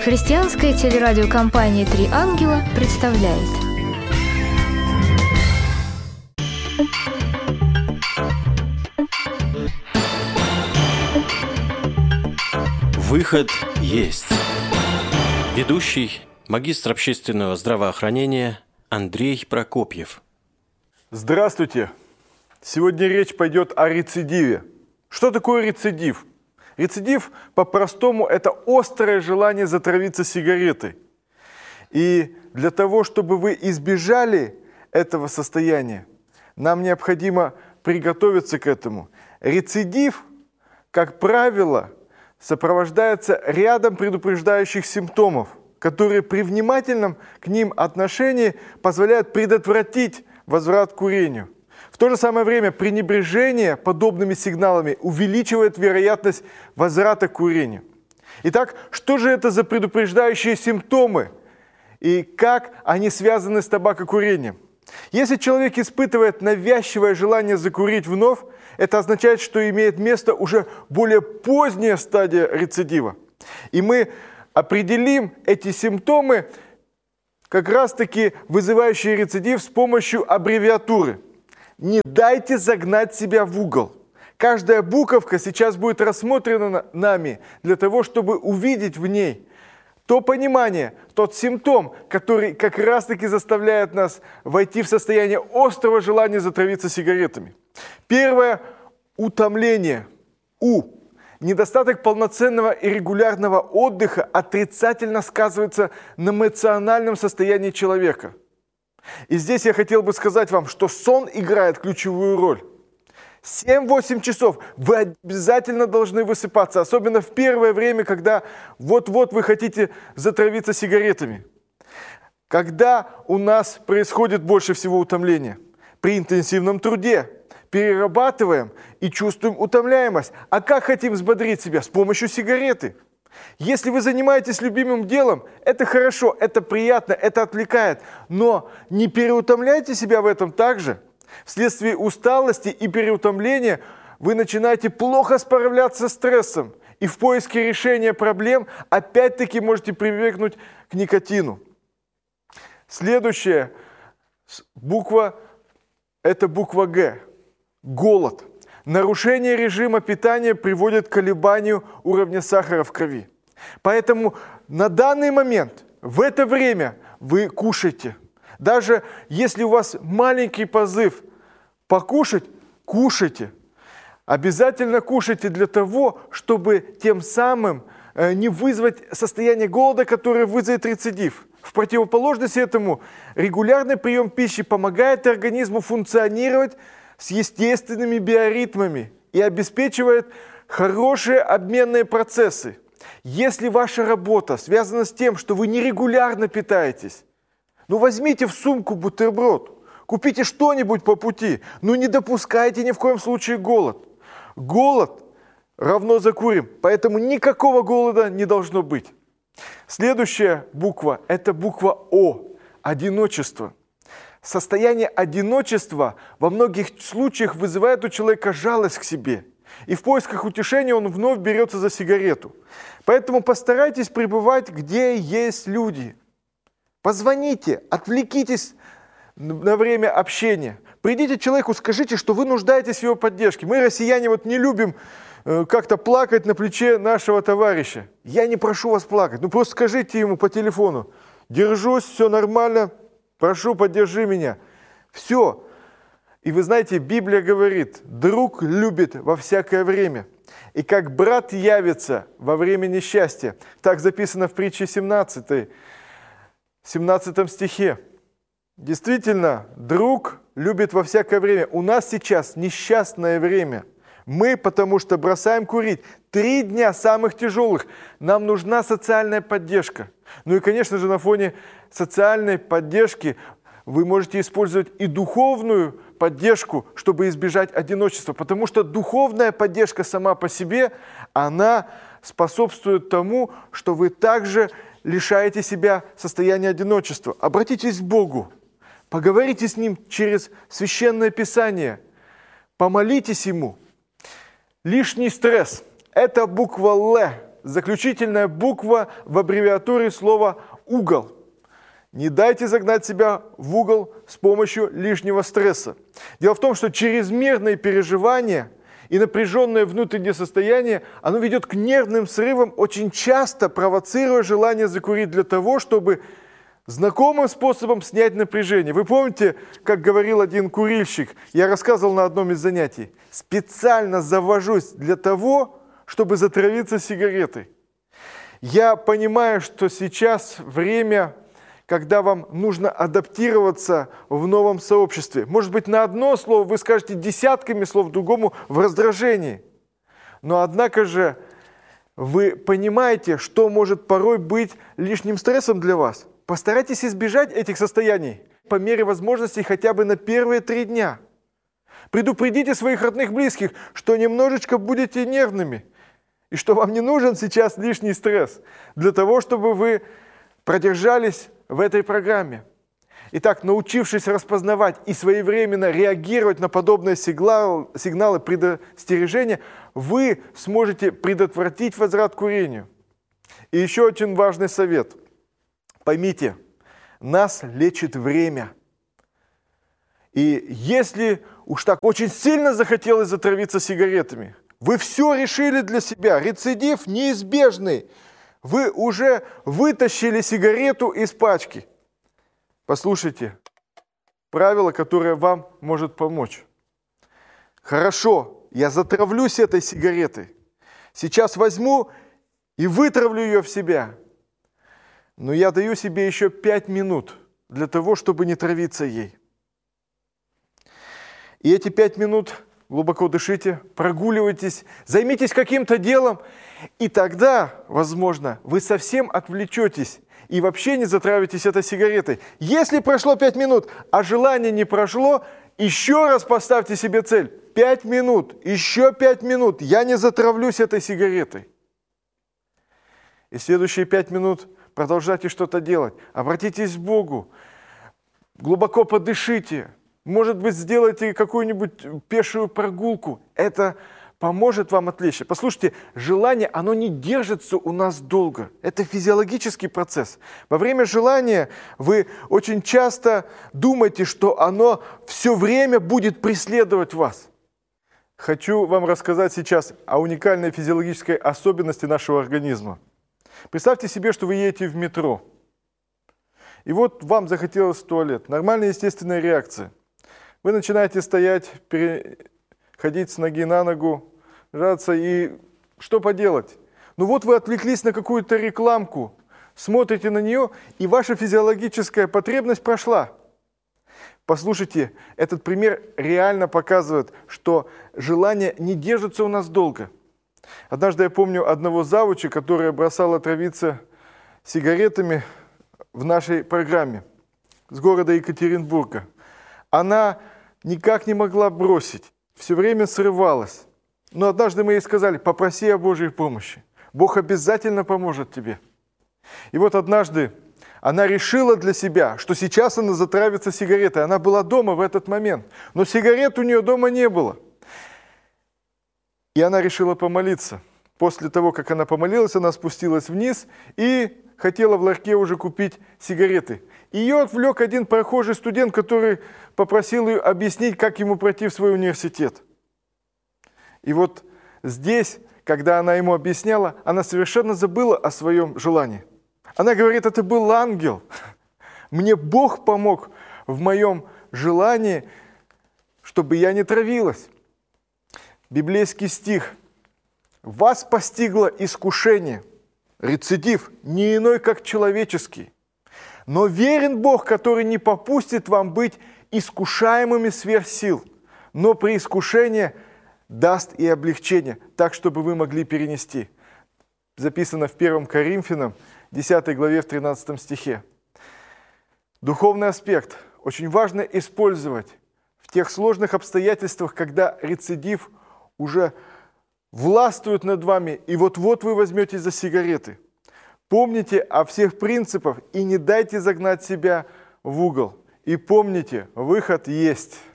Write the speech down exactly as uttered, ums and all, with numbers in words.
Христианская телерадиокомпания «Три ангела» представляет. Выход есть. Ведущий, магистр общественного здравоохранения Андрей Прокопьев. Здравствуйте! Сегодня речь пойдет о рецидиве. Что такое рецидив? Рецидив, по-простому, это острое желание затравиться сигаретой. И для того, чтобы вы избежали этого состояния, нам необходимо приготовиться к этому. Рецидив, как правило, сопровождается рядом предупреждающих симптомов, которые при внимательном к ним отношении позволяют предотвратить возврат к курению. В то же самое время пренебрежение подобными сигналами увеличивает вероятность возврата к курению. Итак, что же это за предупреждающие симптомы и как они связаны с табакокурением? Если человек испытывает навязчивое желание закурить вновь, это означает, что имеет место уже более поздняя стадия рецидива. И мы определим эти симптомы, как раз-таки вызывающие рецидив, с помощью аббревиатуры. Не дайте загнать себя в угол. Каждая буковка сейчас будет рассмотрена нами для того, чтобы увидеть в ней то понимание, тот симптом, который как раз-таки заставляет нас войти в состояние острого желания затравиться сигаретами. Первое – утомление. У. Недостаток полноценного и регулярного отдыха отрицательно сказывается на эмоциональном состоянии человека. И здесь я хотел бы сказать вам, что сон играет ключевую роль. семь-восемь часов вы обязательно должны высыпаться, особенно в первое время, когда вот-вот вы хотите затравиться сигаретами. Когда у нас происходит больше всего утомления? При интенсивном труде. Перерабатываем и чувствуем утомляемость. А как хотим взбодрить себя? С помощью сигареты. Если вы занимаетесь любимым делом, это хорошо, это приятно, это отвлекает. Но не переутомляйте себя в этом также. Вследствие усталости и переутомления вы начинаете плохо справляться с стрессом. И в поиске решения проблем опять-таки можете прибегнуть к никотину. Следующая буква – это буква Г. Голод. Нарушение режима питания приводит к колебанию уровня сахара в крови. Поэтому на данный момент, в это время, вы кушаете. Даже если у вас маленький позыв покушать, кушайте. Обязательно кушайте для того, чтобы тем самым не вызвать состояние голода, которое вызовет рецидив. В противоположность этому, регулярный прием пищи помогает организму функционировать с естественными биоритмами и обеспечивает хорошие обменные процессы. Если ваша работа связана с тем, что вы нерегулярно питаетесь, ну возьмите в сумку бутерброд, купите что-нибудь по пути, но не допускайте ни в коем случае голод. Голод равно закурим, поэтому никакого голода не должно быть. Следующая буква – это буква О – одиночество. Состояние одиночества во многих случаях вызывает у человека жалость к себе. И в поисках утешения он вновь берется за сигарету. Поэтому постарайтесь пребывать, где есть люди. Позвоните, отвлекитесь на время общения. Придите к человеку, скажите, что вы нуждаетесь в его поддержке. Мы, россияне, вот не любим э, как-то плакать на плече нашего товарища. Я не прошу вас плакать, ну просто скажите ему по телефону: держусь, все нормально, прошу, поддержи меня. Все. И вы знаете, Библия говорит: друг любит во всякое время. И как брат явится во время несчастья. Так записано в притче семнадцатой, семнадцатом стихе. Действительно, друг любит во всякое время. У нас сейчас несчастное время. Мы, потому что бросаем курить. Три дня самых тяжелых. Нам нужна социальная поддержка. Ну и, конечно же, на фоне социальной поддержки вы можете использовать и духовную поддержку, чтобы избежать одиночества. Потому что духовная поддержка сама по себе, она способствует тому, что вы также лишаете себя состояния одиночества. Обратитесь к Богу, поговорите с Ним через Священное Писание, помолитесь Ему. Лишний стресс – это буква Л. заключительная буква в аббревиатуре слова «угол». Не дайте загнать себя в угол с помощью лишнего стресса. Дело в том, что чрезмерные переживания и напряженное внутреннее состояние, оно ведет к нервным срывам, очень часто провоцируя желание закурить для того, чтобы знакомым способом снять напряжение. Вы помните, как говорил один курильщик, я рассказывал на одном из занятий, специально завожусь для того, чтобы затравиться сигаретой. Я понимаю, что сейчас время, когда вам нужно адаптироваться в новом сообществе. Может быть, на одно слово вы скажете десятками слов, другому в раздражении. Но однако же вы понимаете, что может порой быть лишним стрессом для вас. Постарайтесь избежать этих состояний по мере возможности хотя бы на первые три дня. Предупредите своих родных близких, что немножечко будете нервными и что вам не нужен сейчас лишний стресс для того, чтобы вы продержались в этой программе. Итак, научившись распознавать и своевременно реагировать на подобные сигналы, сигналы предостережения, вы сможете предотвратить возврат к курению. И еще один важный совет. Поймите, нас лечит время. И если уж так очень сильно захотелось затравиться сигаретами, вы все решили для себя, рецидив неизбежный, вы уже вытащили сигарету из пачки. Послушайте, правило, которое вам может помочь. Хорошо, я затравлюсь этой сигаретой. Сейчас возьму и вытравлю ее в себя. Но я даю себе еще пять минут для того, чтобы не травиться ей. И эти пять минут глубоко дышите, прогуливайтесь, займитесь каким-то делом, и тогда, возможно, вы совсем отвлечетесь и вообще не затравитесь этой сигаретой. Если прошло пять минут, а желание не прошло, еще раз поставьте себе цель. пять минут, еще пять минут, я не затравлюсь этой сигаретой. И следующие пять минут продолжайте что-то делать. Обратитесь к Богу, глубоко подышите. Может быть, сделайте какую-нибудь пешую прогулку. Это поможет вам отвлечься. Послушайте, желание, оно не держится у нас долго. Это физиологический процесс. Во время желания вы очень часто думаете, что оно все время будет преследовать вас. Хочу вам рассказать сейчас о уникальной физиологической особенности нашего организма. Представьте себе, что вы едете в метро. И вот вам захотелось в туалет. Нормальная естественная реакция. Вы начинаете стоять, переходить с ноги на ногу, жаться, и что поделать? Ну вот вы отвлеклись на какую-то рекламку, смотрите на нее, и ваша физиологическая потребность прошла. Послушайте, этот пример реально показывает, что желание не держится у нас долго. Однажды я помню одного завуча, который бросал отравиться сигаретами в нашей программе с города Екатеринбурга. Она никак не могла бросить, все время срывалась. Но однажды мы ей сказали: попроси о Божьей помощи. Бог обязательно поможет тебе. И вот однажды она решила для себя, что сейчас она затравится сигаретой. Она была дома в этот момент, но сигарет у нее дома не было. И она решила помолиться. После того, как она помолилась, она спустилась вниз и хотела в ларьке уже купить сигареты. Ее отвлек один прохожий студент, который попросил ее объяснить, как ему пройти в свой университет. И вот здесь, когда она ему объясняла, она совершенно забыла о своем желании. Она говорит: это был ангел. Мне Бог помог в моем желании, чтобы я не травилась. Библейский стих. Вас постигло искушение, рецидив, не иной, как человеческий. Но верен Бог, который не попустит вам быть искушаемыми сверх сил, но при искушении даст и облегчение, так, чтобы вы могли перенести. Записано в первом Коринфянам, десятой главе, в тринадцатом стихе. Духовный аспект очень важно использовать в тех сложных обстоятельствах, когда рецидив уже властвует над вами, и вот-вот вы возьметесь за сигареты. Помните о всех принципах и не дайте загнать себя в угол. И помните, выход есть.